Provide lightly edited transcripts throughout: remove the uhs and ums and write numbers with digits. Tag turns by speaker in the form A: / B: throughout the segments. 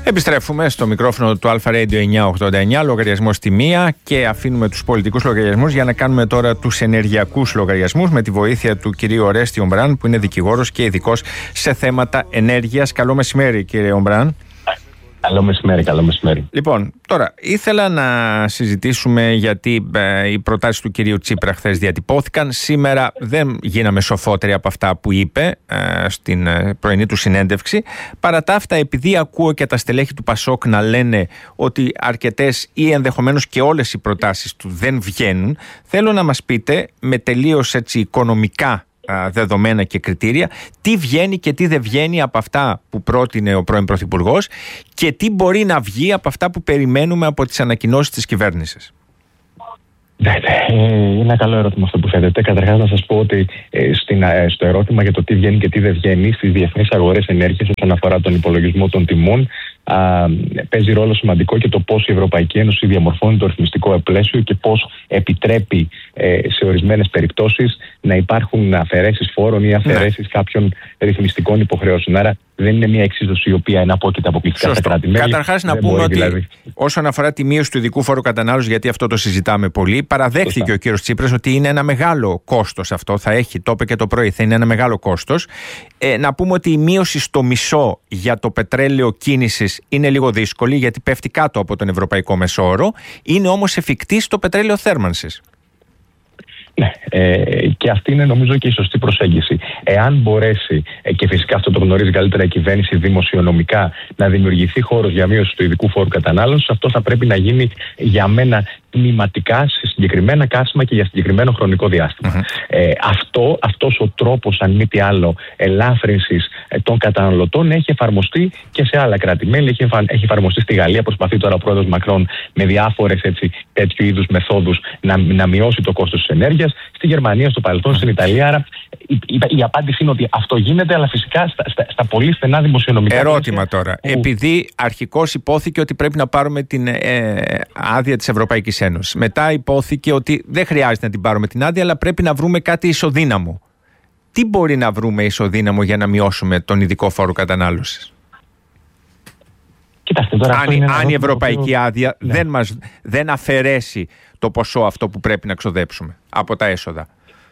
A: Επιστρέφουμε στο μικρόφωνο του Αλφα Radio 989, λογαριασμός στη μία, και αφήνουμε τους πολιτικούς λογαριασμούς για να κάνουμε τώρα τους ενεργειακούς λογαριασμούς με τη βοήθεια του κυρίου Ορέστη Ομπράν, που είναι δικηγόρος και ειδικός σε θέματα ενέργειας. Καλό μεσημέρι, κύριε Ομπράν.
B: Καλό μεσημέρι, καλό μεσημέρι.
A: Λοιπόν, τώρα ήθελα να συζητήσουμε, γιατί οι προτάσεις του κυρίου Τσίπρα χθες διατυπώθηκαν. Σήμερα δεν γίναμε σοφότεροι από αυτά που είπε στην πρωινή του συνέντευξη. Παρά τα αυτά, επειδή ακούω και τα στελέχη του Πασόκ να λένε ότι αρκετές ή ενδεχομένως και όλες οι προτάσεις του δεν βγαίνουν, θέλω να μας πείτε με τελείως έτσι οικονομικά δεδομένα και κριτήρια τι βγαίνει και τι δεν βγαίνει από αυτά που πρότεινε ο πρώην Πρωθυπουργός και τι μπορεί να βγει από αυτά που περιμένουμε από τις ανακοινώσεις της κυβέρνησης.
B: Είναι ένα καλό ερώτημα αυτό που θέτετε. Καταρχάς, να σας πω ότι στο ερώτημα για το τι βγαίνει και τι δεν βγαίνει στις διεθνείς αγορές ενέργειας όσον αφορά τον υπολογισμό των τιμών, παίζει ρόλο σημαντικό και το πώς η Ευρωπαϊκή Ένωση διαμορφώνει το ρυθμιστικό πλαίσιο και πώς επιτρέπει σε ορισμένες περιπτώσεις να υπάρχουν αφαιρέσεις φόρων ή αφαιρέσεις κάποιων ρυθμιστικών υποχρεώσεων. Άρα δεν είναι μια εξίσωση η οποία εναπόκειται αποκλειστικά στα κράτη-μέλη.
A: Καταρχάς, να πούμε ότι όσον αφορά τη μείωση του ειδικού φόρου κατανάλωσης, γιατί αυτό το συζητάμε πολύ, παραδέχθηκε ο κύριος Τσίπρας ότι είναι ένα μεγάλο κόστος αυτό. Θα έχει, το είπε και το πρωί, θα είναι ένα μεγάλο κόστος. Να πούμε ότι η μείωση στο μισό για το πετρέλαιο κίνησης είναι λίγο δύσκολη, γιατί πέφτει κάτω από τον ευρωπαϊκό μεσόωρο. Είναι όμως εφικτή στο πετρέλαιο θέρμανσης.
B: Ναι, και αυτή είναι νομίζω και η σωστή προσέγγιση. Εάν μπορέσει, και φυσικά αυτό το γνωρίζει καλύτερα η κυβέρνηση, δημοσιονομικά να δημιουργηθεί χώρος για μείωση του ειδικού φόρου κατανάλωσης, αυτό θα πρέπει να γίνει για μένα τμηματικά σε συγκεκριμένα καύσιμα και για συγκεκριμένο χρονικό διάστημα. Αυτός ο τρόπος, αν μη τι άλλο, ελάφρυνσης των καταναλωτών έχει εφαρμοστεί και σε άλλα κράτη-μέλη. Έχει εφαρμοστεί στη Γαλλία. Προσπαθεί τώρα ο πρόεδρος Μακρόν με διάφορες τέτοιου είδους μεθόδους να μειώσει το κόστος της ενέργειας. Στη Γερμανία, στο παρελθόν, στην Ιταλία. Άρα η απάντηση είναι ότι αυτό γίνεται, αλλά φυσικά στα πολύ στενά δημοσιονομικά.
A: Ερώτημα τώρα. Επειδή αρχικώς υπόθηκε ότι πρέπει να πάρουμε την άδεια της Ευρωπαϊκής Ένωσης. Μετά υπόθηκε ότι δεν χρειάζεται να την πάρουμε την άδεια, αλλά πρέπει να βρούμε κάτι ισοδύναμο. Τι μπορεί να βρούμε ισοδύναμο για να μειώσουμε τον ειδικό φόρο κατανάλωσης?
B: Κοιτάξτε, τώρα
A: αν η ευρωπαϊκή άδεια δεν αφαιρέσει το ποσό αυτό που πρέπει να ξοδέψουμε από τα έσοδα.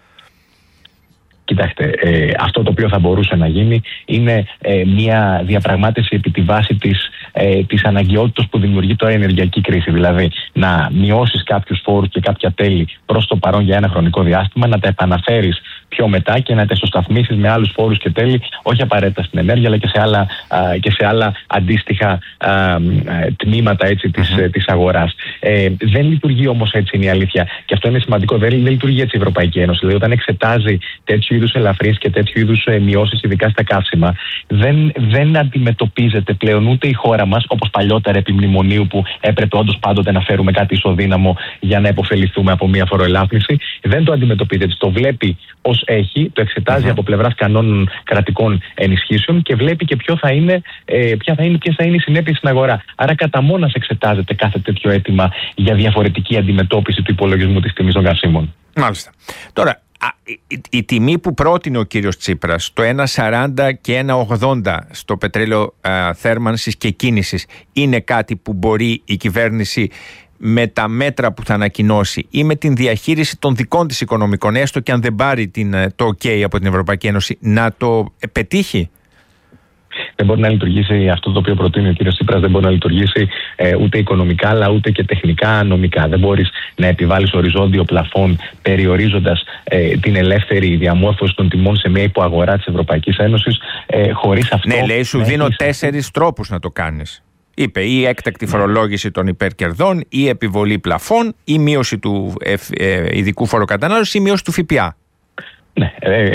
B: Κοιτάξτε, αυτό το οποίο θα μπορούσε να γίνει είναι μια διαπραγμάτευση επί τη βάση της αναγκαιότητας που δημιουργεί τώρα η ενεργειακή κρίση. Δηλαδή, να μειώσεις κάποιους φόρους και κάποια τέλη προς το παρόν για ένα χρονικό διάστημα, να τα επαναφέρεις πιο μετά και να τα ισοσταθμίσεις με άλλους φόρους και τέλη, όχι απαραίτητα στην ενέργεια, αλλά και σε άλλα αντίστοιχα τμήματα της αγοράς. Δεν λειτουργεί όμως έτσι, είναι η αλήθεια. Και αυτό είναι σημαντικό. Δεν λειτουργεί έτσι η Ευρωπαϊκή Ένωση. Δηλαδή, όταν εξετάζει τέτοιου είδους ελαφρύνσεις και τέτοιου είδους μειώσεις, ειδικά στα καύσιμα, δεν αντιμετωπίζεται πλέον ούτε η χώρα μας, όπως παλιότερα επί μνημονίου, που έπρεπε όντως πάντοτε να φέρουμε κάτι ισοδύναμο για να επωφεληθούμε από μια φοροελάφρυνση. Δεν το αντιμετωπίζεται. Το βλέπει ως έχει, το εξετάζει από πλευράς κανόνων κρατικών ενισχύσεων και βλέπει και ποιες θα είναι οι συνέπειες στην αγορά. Άρα, κατά μόνας εξετάζεται κάθε τέτοιο αίτημα για διαφορετική αντιμετώπιση του υπολογισμού της τιμής των καυσίμων.
A: Μάλιστα. Τώρα, η τιμή που πρότεινε ο κύριος Τσίπρας, το 1,40 και 1,80 στο πετρέλαιο θέρμανσης και κίνησης, είναι κάτι που μπορεί η κυβέρνηση με τα μέτρα που θα ανακοινώσει ή με την διαχείριση των δικών της οικονομικών, έστω και αν δεν πάρει το OK από την Ευρωπαϊκή Ένωση, να το πετύχει?
B: Δεν μπορεί να λειτουργήσει αυτό το οποίο προτείνει ο κ. Τσίπρας, δεν μπορεί να λειτουργήσει ούτε οικονομικά αλλά ούτε και τεχνικά νομικά. Δεν μπορείς να επιβάλλεις οριζόντιο πλαφόν περιορίζοντας την ελεύθερη διαμόρφωση των τιμών σε μια υποαγορά της Ευρωπαϊκής Ένωσης χωρίς αυτό.
A: Ναι, λέει, σου δίνω 4 τρόπους να το κάνεις. Είπε, ή έκτακτη φορολόγηση των υπερκερδών, ή επιβολή πλαφών, ή μείωση του ειδικού φοροκατανάλωσης, ή μείωση του ΦΠΑ.
B: Ναι,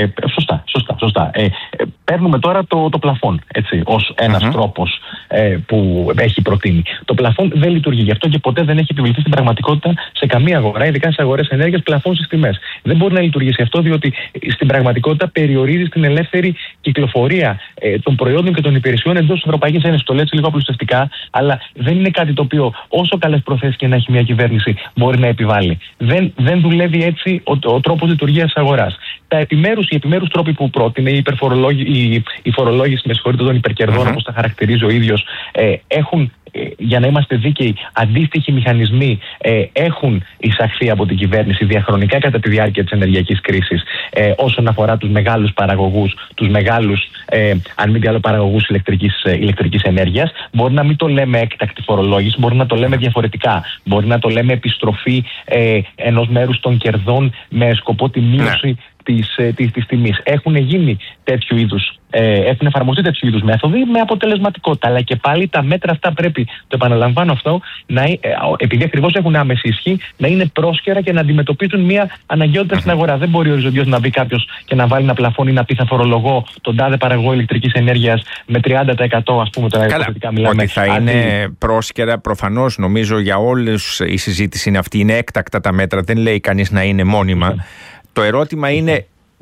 B: σωστά. Παίρνουμε τώρα το πλαφόν, έτσι, ως ένας τρόπος που έχει προτείνει. Το πλαφόν δεν λειτουργεί, γι' αυτό και ποτέ δεν έχει επιβληθεί στην πραγματικότητα σε καμία αγορά, ειδικά στις αγορές ενέργειας, πλαφόν στις τιμές. Δεν μπορεί να λειτουργήσει αυτό, διότι στην πραγματικότητα περιορίζει την ελεύθερη κυκλοφορία των προϊόντων και των υπηρεσιών εντός της Ευρωπαϊκής Ένωσης. Το λέω έτσι λίγο απλουστευτικά, αλλά δεν είναι κάτι το οποίο, όσο καλές προθέσεις και να έχει μια κυβέρνηση, μπορεί να επιβάλλει. Δεν δουλεύει έτσι ο τρόπος λειτουργίας της αγοράς. Οι επιμέρους τρόποι που πρότεινε, η υπερφορολόγηση η φορολόγηση των υπερκερδών, όπως τα χαρακτηρίζει ο ίδιος, έχουν, για να είμαστε δίκαιοι, αντίστοιχοι μηχανισμοί έχουν εισαχθεί από την κυβέρνηση διαχρονικά κατά τη διάρκεια της ενεργειακής κρίσης όσον αφορά τους μεγάλους παραγωγούς, τους μεγάλους, αν μη τι άλλο, παραγωγούς ηλεκτρικής ενέργειας. Μπορεί να μην το λέμε έκτακτη φορολόγηση, μπορεί να το λέμε διαφορετικά. Μπορεί να το λέμε επιστροφή ενός μέρους των κερδών με σκοπό τη μείωση της τιμής. Έχουν εφαρμοστεί τέτοιου είδους μέθοδοι με αποτελεσματικότητα. Αλλά και πάλι τα μέτρα αυτά πρέπει, το επαναλαμβάνω αυτό, επειδή ακριβώς έχουν άμεση ισχύ, να είναι πρόσκαιρα και να αντιμετωπίζουν μια αναγκαιότητα στην αγορά. Δεν μπορεί οριζοντίως να μπει κάποιος και να βάλει ένα πλαφόν ή να πει θα φορολογώ τον τάδε παραγωγό ηλεκτρικής ενέργειας με 30%, ας πούμε, τώρα υποθετικά μιλάμε.
A: Ότι θα είναι πρόσκαιρα, προφανώς, νομίζω για όλους η συζήτηση είναι αυτή. Είναι έκτακτα τα μέτρα, δεν λέει κανείς να είναι μόνιμα. Το ερώτημα είναι,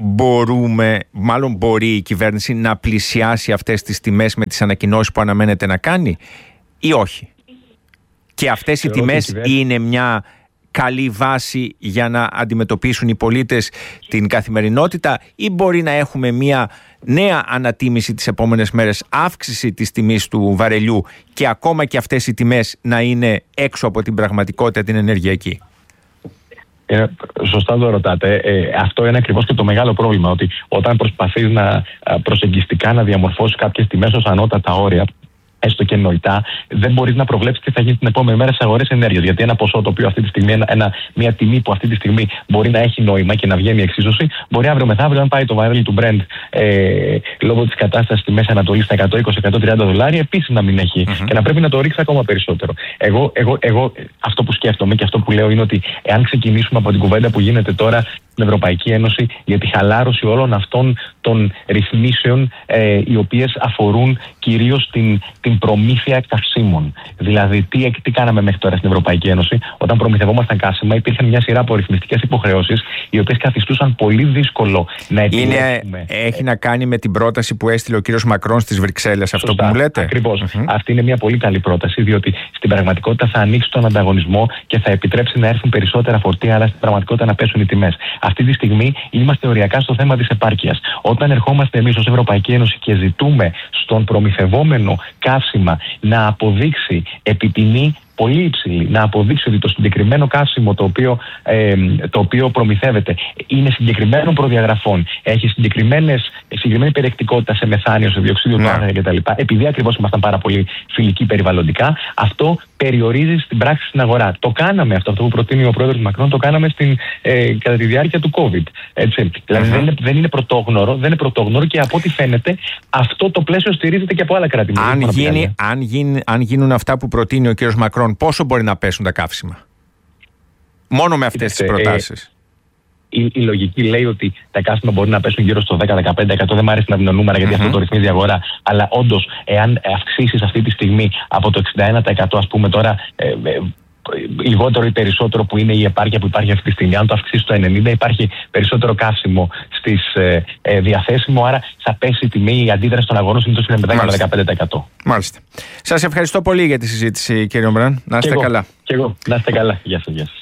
A: μπορεί η κυβέρνηση να πλησιάσει αυτές τις τιμές με τις ανακοινώσεις που αναμένεται να κάνει ή όχι? Και αυτές οι τιμές είναι μια καλή βάση για να αντιμετωπίσουν οι πολίτες την καθημερινότητα, ή μπορεί να έχουμε μια νέα ανατίμηση τις επόμενες μέρες, αύξηση της τιμής του βαρελιού και ακόμα και αυτές οι τιμές να είναι έξω από την πραγματικότητα την ενεργειακή?
B: Σωστά το ρωτάτε. Αυτό είναι ακριβώς και το μεγάλο πρόβλημα, ότι όταν προσπαθείς να προσεγγιστικά να διαμορφώσεις κάποιες τιμές ως ανώτατα όρια, έστω και νοητά, δεν μπορείς να προβλέψεις τι θα γίνει την επόμενη μέρα στις αγορές ενέργειας. Γιατί ένα ποσό το οποίο αυτή τη στιγμή, μια τιμή που αυτή τη στιγμή μπορεί να έχει νόημα και να βγαίνει εξίσωση, μπορεί αύριο μεθαύριο, αν πάει το βαρέλι του Brent λόγω της κατάστασης στη Μέση Ανατολή στα $120-130, επίσης να μην έχει και να πρέπει να το ρίξει ακόμα περισσότερο. Εγώ αυτό που σκέφτομαι και αυτό που λέω είναι ότι εάν ξεκινήσουμε από την κουβέντα που γίνεται τώρα στην Ευρωπαϊκή Ένωση για τη χαλάρωση όλων αυτών των ρυθμίσεων οι οποίες αφορούν κυρίως την προμήθεια καυσίμων. Δηλαδή, τι κάναμε μέχρι τώρα στην Ευρωπαϊκή Ένωση? Όταν προμηθευόμασταν καύσιμα, υπήρχαν μια σειρά από ρυθμιστικές υποχρεώσεις, οι οποίες καθιστούσαν πολύ δύσκολο να επιλέξουμε.
A: Έχει να κάνει με την πρόταση που έστειλε ο κύριος Μακρόν στις Βρυξέλλες, αυτό που μου λέτε?
B: Ακριβώς. Αυτή είναι μια πολύ καλή πρόταση, διότι στην πραγματικότητα θα ανοίξει τον ανταγωνισμό και θα επιτρέψει να έρθουν περισσότερα φορτία, αλλά στην πραγματικότητα να πέσουν οι τιμές. Αυτή τη στιγμή είμαστε οριακά στο θέμα της επάρκειας. Όταν ερχόμαστε εμείς ως Ευρωπαϊκή Ένωση και ζητούμε στον προμηθευόμενο καύσιμα να αποδείξει επιτιμή πολύ υψηλή, να αποδείξει ότι το συγκεκριμένο καύσιμο το οποίο προμηθεύεται είναι συγκεκριμένων προδιαγραφών, έχει συγκεκριμένη περιεκτικότητα σε μεθάνιο, σε διοξείδιο του άνθρακα κτλ. Επειδή ακριβώς ήμασταν πάρα πολύ φιλικοί περιβαλλοντικά, αυτό περιορίζει στην πράξη στην αγορά. Το κάναμε αυτό που προτείνει ο πρόεδρος Μακρόν, το κάναμε κατά τη διάρκεια του COVID. Έτσι. Δηλαδή δεν είναι πρωτόγνωρο και από ό,τι φαίνεται αυτό το πλαίσιο στηρίζεται και από άλλα κράτη-μέλη.
A: Αν γίνουν αυτά που προτείνει ο κ. Μακρόν, πόσο μπορεί να πέσουν τα καύσιμα? Μόνο με αυτές τις προτάσεις.
B: Η λογική λέει ότι τα καύσιμα μπορεί να πέσουν γύρω στο 10-15%. Δεν μου αρέσει να δίνω νούμερα γιατί αυτό το ρυθμίζει η αγορά. Αλλά όντως, εάν αυξήσεις αυτή τη στιγμή από το 61%, ας πούμε τώρα, λιγότερο ή περισσότερο που είναι η επάρκεια που υπάρχει αυτή τη στιγμή, αν το αυξήσει στο 90%, υπάρχει περισσότερο καύσιμο διαθέσιμο. Άρα θα πέσει η τιμή, η αντίδραση των αγορών συνήθως είναι με 10-15%.
A: Μάλιστα. Σας ευχαριστώ πολύ για τη συζήτηση, κύριε Ομπράν. Να είστε καλά.
B: Και εγώ. Να είστε καλά. Γεια σας.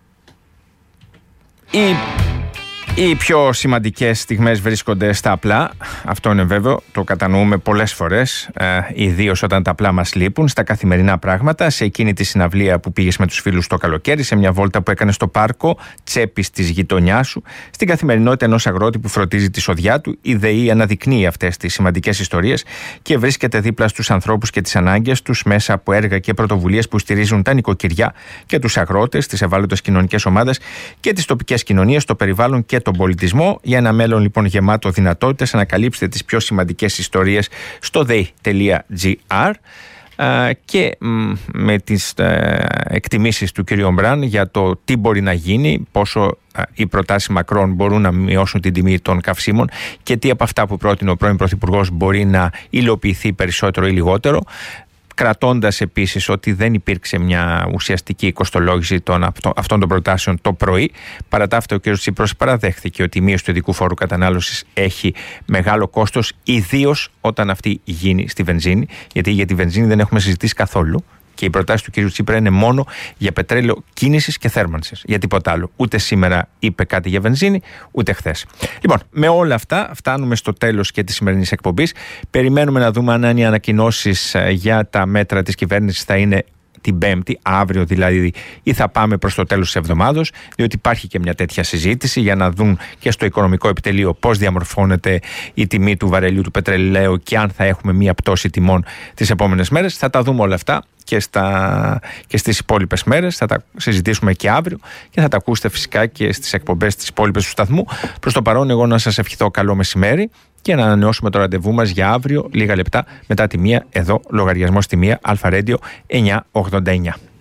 A: Οι πιο σημαντικές στιγμές βρίσκονται στα απλά. Αυτό είναι βέβαιο, το κατανοούμε πολλές φορές, ιδίως όταν τα απλά μας λείπουν, στα καθημερινά πράγματα, σε εκείνη τη συναυλία που πήγες με τους φίλους το καλοκαίρι, σε μια βόλτα που έκανες στο πάρκο τσέπης της γειτονιάς σου, στην καθημερινότητα ενός αγρότη που φροντίζει τη σοδιά του. Η ΔΕΗ αναδεικνύει αυτές τις σημαντικές ιστορίες και βρίσκεται δίπλα στους ανθρώπους και τις ανάγκες τους μέσα από έργα και πρωτοβουλίες που στηρίζουν τα νοικοκυριά και τους αγρότες, τις ευάλωτες κοινωνικές ομάδες και τις τοπικές κοινωνίες, το περιβάλλον και τον πολιτισμό. Για ένα μέλλον λοιπόν γεμάτο δυνατότητες, ανακαλύψτε τις πιο σημαντικές ιστορίες στο dei.gr και με τις εκτιμήσεις του κ. Ομπράν για το τι μπορεί να γίνει, πόσο οι προτάσεις Μακρόν μπορούν να μειώσουν την τιμή των καυσίμων και τι από αυτά που πρότεινε ο πρώην Πρωθυπουργός μπορεί να υλοποιηθεί περισσότερο ή λιγότερο, κρατώντας επίσης ότι δεν υπήρξε μια ουσιαστική κοστολόγηση αυτών των προτάσεων το πρωί. Παρά τα αυτά, ο κ. Τσίπρας παραδέχθηκε ότι η μείωση του ειδικού φόρου κατανάλωσης έχει μεγάλο κόστος, ιδίως όταν αυτή γίνει στη βενζίνη, γιατί για τη βενζίνη δεν έχουμε συζητήσει καθόλου. Και η προτάση του κ. Τσίπρα είναι μόνο για πετρέλαιο κίνησης και θέρμανσης. Για τίποτα άλλο. Ούτε σήμερα είπε κάτι για βενζίνη, ούτε χθες. Λοιπόν, με όλα αυτά φτάνουμε στο τέλος και της σημερινής εκπομπής. Περιμένουμε να δούμε αν οι ανακοινώσεις για τα μέτρα της κυβέρνησης θα είναι την Πέμπτη, αύριο δηλαδή, ή θα πάμε προς το τέλος της εβδομάδος, διότι υπάρχει και μια τέτοια συζήτηση για να δουν και στο οικονομικό επιτελείο πώς διαμορφώνεται η τιμή του βαρελιού του πετρελαίου και αν θα έχουμε μια πτώση τιμών τις επόμενες μέρες. Θα τα δούμε όλα αυτά και στις υπόλοιπες μέρες. Θα τα συζητήσουμε και αύριο και θα τα ακούσετε φυσικά και στις εκπομπές τις υπόλοιπες του σταθμού. Προς το παρόν, εγώ να σας ευχηθώ καλό μεσημέρι και να ανανεώσουμε το ραντεβού μας για αύριο λίγα λεπτά μετά τη 1 εδώ, λογαριασμός στη 1, Αλφα Radio 989.